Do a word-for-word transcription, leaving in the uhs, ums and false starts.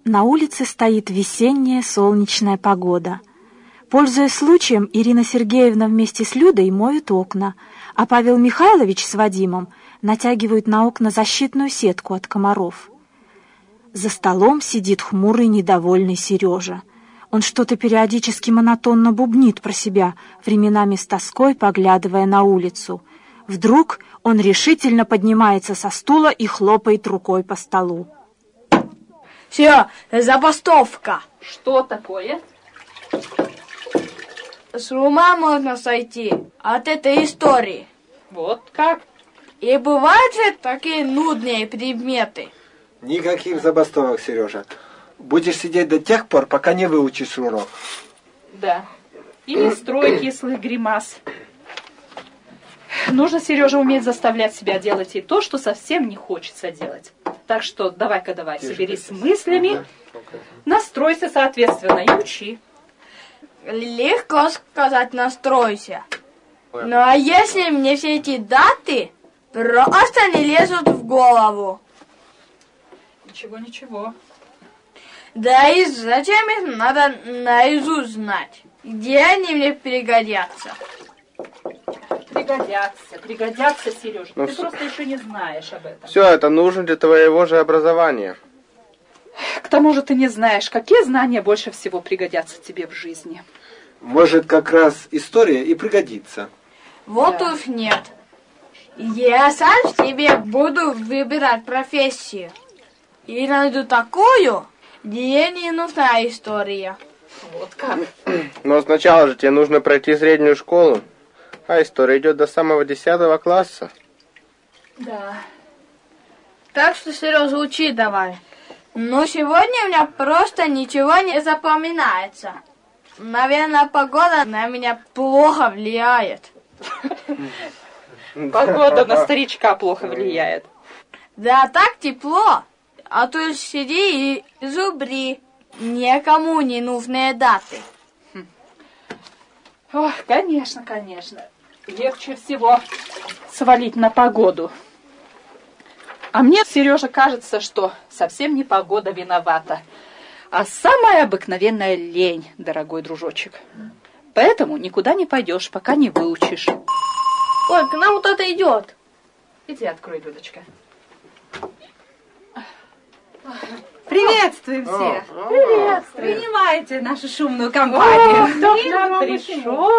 На улице стоит весенняя солнечная погода. Пользуясь случаем, Ирина Сергеевна вместе с Людой моют окна, а Павел Михайлович с Вадимом натягивают на окна защитную сетку от комаров. За столом сидит хмурый, недовольный Сережа. Он что-то периодически монотонно бубнит про себя, временами с тоской поглядывая на улицу. Вдруг он решительно поднимается со стула и хлопает рукой по столу. Все, забастовка. Что такое? С ума можно сойти от этой истории. Вот как? И бывают же такие нудные предметы. Никаких забастовок, Сережа. Будешь сидеть до тех пор, пока не выучишь урок. Да. И не строй кислых гримас. Нужно, Сережа, уметь заставлять себя делать и то, что совсем не хочется делать. Так что давай-ка давай, соберись с мыслями, настройся соответственно и учи. Легко сказать «настройся». Ну а если мне все эти даты просто не лезут в голову? Ничего, ничего. Да и зачем их надо наизусть знать? Где они мне пригодятся? Пригодятся, пригодятся, Сережа. Ну, Ты с... просто еще не знаешь об этом. Все это нужно для твоего же образования. К тому же ты не знаешь, какие знания больше всего пригодятся тебе в жизни. Может, как раз история и пригодится. Вот Да. уж нет. Я сам себе буду выбирать профессию. И найду такую, где не нужна история. Вот как? Но сначала же тебе нужно пройти среднюю школу. А история идет до самого десятого класса. Да. Так что, Сережа, учи давай. Но сегодня у меня просто ничего не запоминается. Наверное, погода на меня плохо влияет. Погода на старичка плохо влияет. Да так тепло, а то сиди и зубри никому не нужные даты. Ох, конечно, конечно. Легче всего свалить на погоду. А мне, Сережа, кажется, что совсем не погода виновата, а самая обыкновенная лень, дорогой дружочек. Поэтому никуда не пойдешь, пока не выучишь. Ой, к нам вот это идет. Иди открой, Людочка. Приветствуем всех! Приветствуем! Принимайте нашу шумную компанию. Кто к нам пришел?